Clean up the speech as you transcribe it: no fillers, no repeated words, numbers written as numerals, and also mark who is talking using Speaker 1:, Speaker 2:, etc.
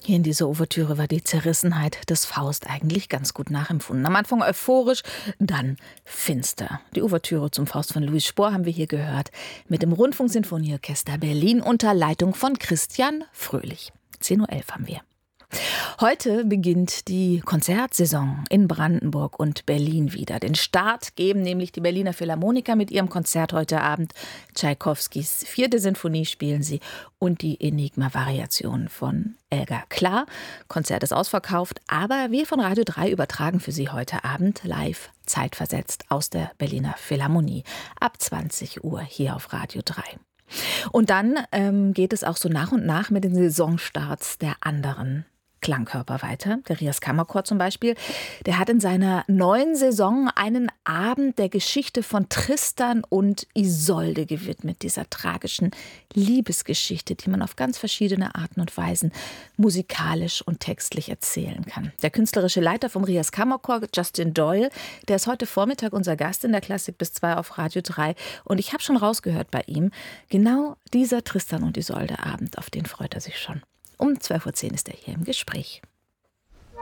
Speaker 1: Hier in dieser Ouvertüre war die Zerrissenheit des Faust eigentlich ganz gut nachempfunden. Am Anfang euphorisch, dann finster. Die Ouvertüre zum Faust von Louis Spohr haben wir hier gehört mit dem Rundfunksinfonieorchester Berlin unter Leitung von Christian Fröhlich. 10:11 Uhr haben wir. Heute beginnt die Konzertsaison in Brandenburg und Berlin wieder. Den Start geben nämlich die Berliner Philharmoniker mit ihrem Konzert heute Abend. Tschaikowskis 4. Sinfonie spielen sie und die Enigma-Variation von Elgar. Klar, Konzert ist ausverkauft, aber wir von Radio 3 übertragen für Sie heute Abend live zeitversetzt aus der Berliner Philharmonie ab 20 Uhr hier auf Radio 3. Und dann geht es auch so nach und nach mit den Saisonstarts der anderen Klangkörper weiter. Der Rias Kammerchor zum Beispiel, der hat in seiner neuen Saison einen Abend der Geschichte von Tristan und Isolde gewidmet, dieser tragischen Liebesgeschichte, die man auf ganz verschiedene Arten und Weisen musikalisch und textlich erzählen kann. Der künstlerische Leiter vom Rias Kammerchor, Justin Doyle, der ist heute Vormittag unser Gast in der Klassik bis 2 auf Radio 3 und ich habe schon rausgehört bei ihm, genau dieser Tristan und Isolde Abend, auf den freut er sich schon. Um 12:10 Uhr ist er hier im Gespräch.